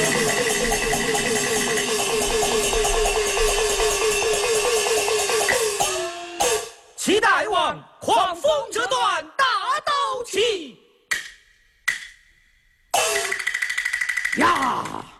齐大王，狂风这段大刀起呀！